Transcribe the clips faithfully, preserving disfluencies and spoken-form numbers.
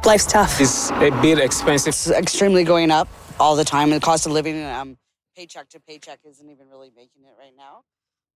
Life's tough. It's a bit expensive. It's extremely going up all the time. The cost of living, um, paycheck to paycheck, isn't even really making it right now.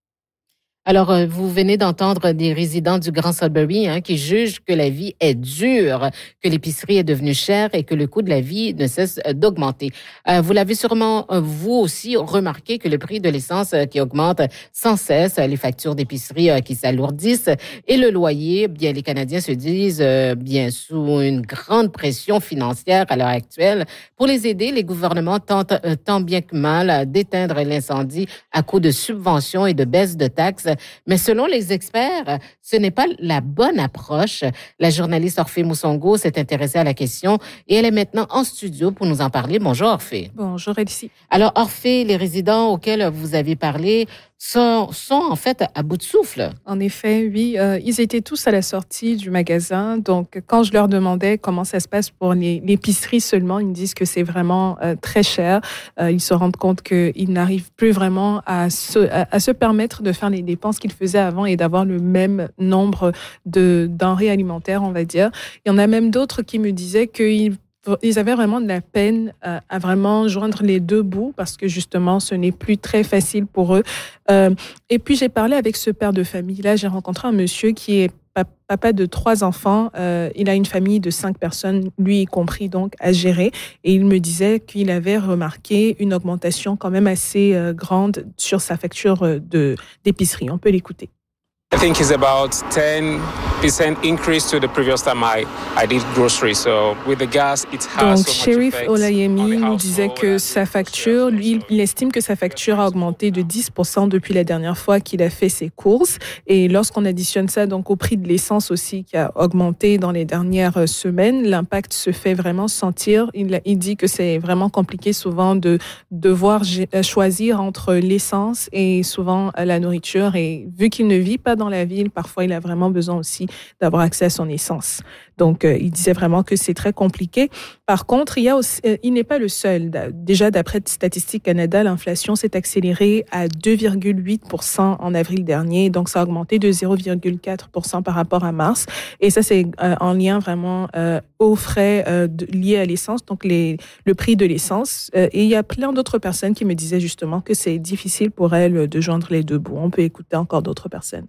Alors, vous venez d'entendre des résidents du Grand Sudbury hein, qui jugent que la vie est dure, que l'épicerie est devenue chère et que le coût de la vie ne cesse d'augmenter. Euh, vous l'avez sûrement, vous aussi, remarqué que le prix de l'essence qui augmente sans cesse, les factures d'épicerie qui s'alourdissent et le loyer, bien, les Canadiens se disent euh, bien sous une grande pression financière à l'heure actuelle. Pour les aider, les gouvernements tentent euh, tant bien que mal d'éteindre l'incendie à coups de subventions et de baisses de taxes. Mais selon les experts, ce n'est pas la bonne approche. La journaliste Orphée Moussongo s'est intéressée à la question et elle est maintenant en studio pour nous en parler. Bonjour Orphée. Bonjour Elsie. Alors Orphée, les résidents auxquels vous avez parlé sont, sont en fait à bout de souffle. En effet, oui. Euh, ils étaient tous à la sortie du magasin. Donc, quand je leur demandais comment ça se passe pour les, l'épicerie seulement, ils me disent que c'est vraiment euh, très cher. Euh, ils se rendent compte qu'ils n'arrivent plus vraiment à se, à, à se permettre de faire les dépenses qu'ils faisaient avant et d'avoir le même nombre de denrées alimentaires, on va dire. Il y en a même d'autres qui me disaient qu'ils Ils avaient vraiment de la peine à, à vraiment joindre les deux bouts parce que justement, ce n'est plus très facile pour eux. Euh, et puis, j'ai parlé avec ce père de famille-là. J'ai rencontré un monsieur qui est papa de trois enfants. Euh, il a une famille de cinq personnes, lui y compris, donc, à gérer. Et il me disait qu'il avait remarqué une augmentation quand même assez euh, grande sur sa facture de, d'épicerie. On peut l'écouter. I think it's about ten percent increase to the previous time I, I did groceries. So with the gas, it has Donc, so Sheriff much Olayemi nous disait que sa facture, lui, il estime que sa facture a augmenté de dix pour cent depuis la dernière fois qu'il a fait ses courses. Et lorsqu'on additionne ça donc au prix de l'essence aussi qui a augmenté dans les dernières semaines, l'impact se fait vraiment sentir. Il, il dit que c'est vraiment compliqué souvent de devoir choisir entre l'essence et souvent la nourriture. Et vu qu'il ne vit pas dans la ville, parfois il a vraiment besoin aussi d'avoir accès à son essence. Donc, euh, il disait vraiment que c'est très compliqué. Par contre, il y a aussi, euh, il n'est pas le seul. Déjà, d'après Statistique Canada, l'inflation s'est accélérée à deux virgule huit pour cent en avril dernier. Donc, ça a augmenté de zéro virgule quatre pour cent par rapport à mars. Et ça, c'est euh, en lien vraiment euh, aux frais euh, de, liés à l'essence, donc les, le prix de l'essence. Euh, et il y a plein d'autres personnes qui me disaient justement que c'est difficile pour elles de joindre les deux bouts. On peut écouter encore d'autres personnes.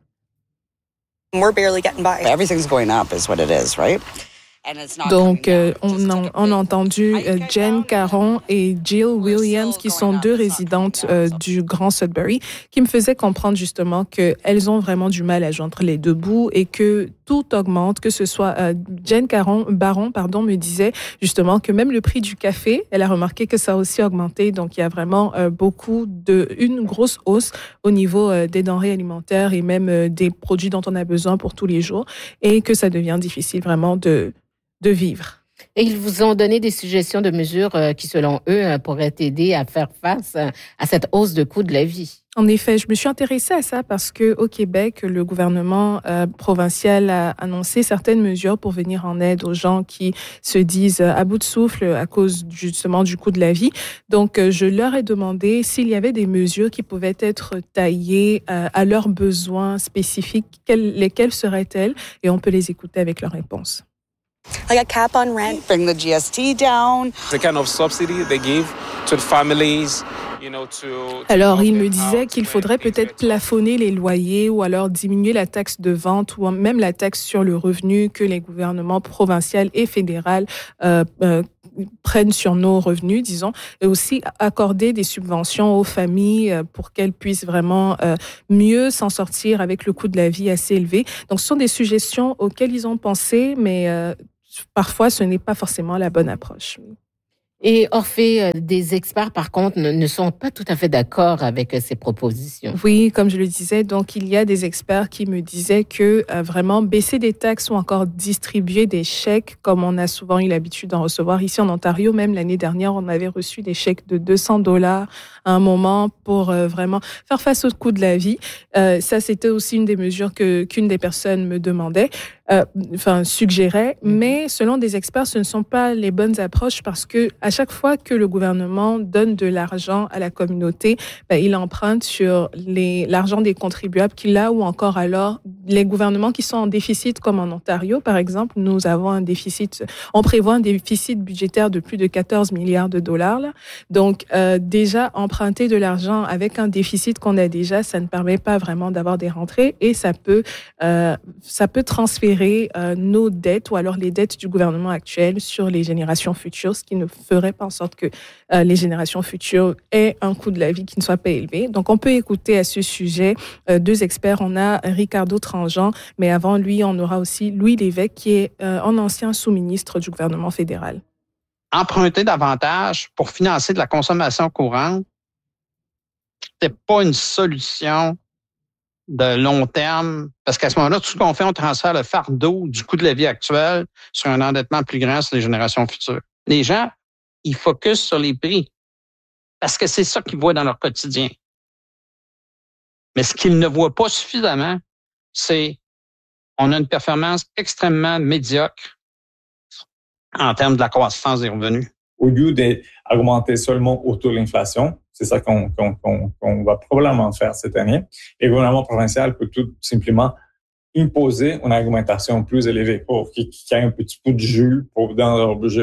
We're barely getting by. Everything's going up is what it is, right? Donc, euh, on, a, on a entendu euh, Jen Caron et Jill Williams, qui sont deux résidentes euh, du Grand Sudbury, qui me faisaient comprendre justement qu'elles ont vraiment du mal à joindre les deux bouts et que tout augmente, que ce soit... Euh, Jen Caron, Baron pardon, me disait justement que même le prix du café, elle a remarqué que ça a aussi augmenté. Donc, il y a vraiment euh, beaucoup de... une grosse hausse au niveau euh, des denrées alimentaires et même euh, des produits dont on a besoin pour tous les jours et que ça devient difficile vraiment de... de vivre. Et ils vous ont donné des suggestions de mesures qui, selon eux, pourraient aider à faire face à cette hausse de coût de la vie. En effet, je me suis intéressée à ça parce que au Québec, le gouvernement euh, provincial a annoncé certaines mesures pour venir en aide aux gens qui se disent à bout de souffle à cause justement du coût de la vie. Donc, je leur ai demandé s'il y avait des mesures qui pouvaient être taillées euh, à leurs besoins spécifiques, quelles, lesquelles seraient-elles? Et on peut les écouter avec leurs réponses. Like a cap on rent. Bring the G S T down. The kind of subsidy they give to the families, you know, to, to alors, il me disait qu'il faudrait peut-être plafonner les loyers ou alors diminuer la taxe de vente ou même la taxe sur le revenu que les gouvernements provinciaux et fédéraux euh, euh, prennent sur nos revenus, disons, et aussi accorder des subventions aux familles pour qu'elles puissent vraiment euh, mieux s'en sortir avec le coût de la vie assez élevé. Donc, ce sont des suggestions auxquelles ils ont pensé, mais euh, parfois, ce n'est pas forcément la bonne approche. Et Orphée, des experts, par contre, ne sont pas tout à fait d'accord avec ces propositions. Oui, comme je le disais, donc il y a des experts qui me disaient que euh, vraiment baisser des taxes ou encore distribuer des chèques, comme on a souvent eu l'habitude d'en recevoir ici en Ontario. Même l'année dernière, on avait reçu des chèques de deux cents dollars à un moment pour euh, vraiment faire face au coût de la vie. Euh, ça, c'était aussi une des mesures que qu'une des personnes me demandait. euh, enfin, suggérait. Mm-hmm. Mais selon des experts, ce ne sont pas les bonnes approches parce que à chaque fois que le gouvernement donne de l'argent à la communauté, ben, il emprunte sur les, l'argent des contribuables qu'il a ou encore alors les gouvernements qui sont en déficit, comme en Ontario, par exemple, nous avons un déficit, on prévoit un déficit budgétaire de plus de quatorze milliards de dollars. Là. Donc, euh, déjà, emprunter de l'argent avec un déficit qu'on a déjà, ça ne permet pas vraiment d'avoir des rentrées et ça peut, euh, ça peut transférer euh, nos dettes ou alors les dettes du gouvernement actuel sur les générations futures, ce qui ne ferait pas en sorte que euh, les générations futures aient un coût de la vie qui ne soit pas élevé. Donc, on peut écouter à ce sujet euh, deux experts. On a Ricardo Tranjan, mais avant lui, on aura aussi Louis Lévesque, qui est euh, un ancien sous-ministre du gouvernement fédéral. Emprunter davantage pour financer de la consommation courante, c'est pas une solution de long terme, parce qu'à ce moment-là, tout ce qu'on fait, on transfère le fardeau du coût de la vie actuelle sur un endettement plus grand sur les générations futures. Les gens, ils focusent sur les prix, parce que c'est ça qu'ils voient dans leur quotidien. Mais ce qu'ils ne voient pas suffisamment, c'est on a une performance extrêmement médiocre en termes de la croissance des revenus. Au lieu d'augmenter seulement autour de l'inflation, c'est ça qu'on, qu'on, qu'on, qu'on va probablement faire cette année, le gouvernement provincial peut tout simplement imposer une augmentation plus élevée pour qu'il y ait un petit peu de jus pour, dans leur budget.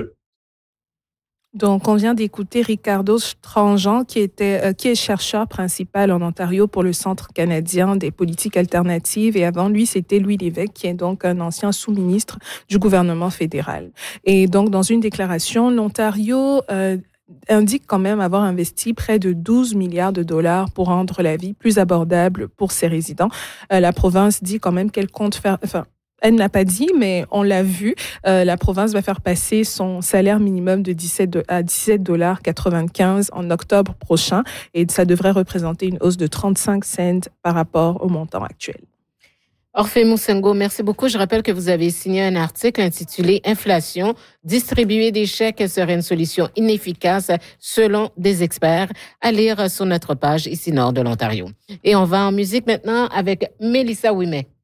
Donc, on vient d'écouter Ricardo Tranjan, qui était, euh, qui est chercheur principal en Ontario pour le Centre canadien des politiques alternatives. Et avant lui, c'était Louis Lévesque, qui est donc un ancien sous-ministre du gouvernement fédéral. Et donc, dans une déclaration, l'Ontario euh, indique quand même avoir investi près de douze milliards de dollars pour rendre la vie plus abordable pour ses résidents. Euh, la province dit quand même qu'elle compte faire... Enfin, elle ne l'a pas dit, mais on l'a vu. Euh, la province va faire passer son salaire minimum de dix-sept à dix-sept dollars quatre-vingt-quinze en octobre prochain et ça devrait représenter une hausse de trente-cinq cents par rapport au montant actuel. Orphée Moussengo, merci beaucoup. Je rappelle que vous avez signé un article intitulé « Inflation, distribuer des chèques serait une solution inefficace selon des experts » à lire sur notre page ici nord de l'Ontario. Et on va en musique maintenant avec Mélissa Ouimet.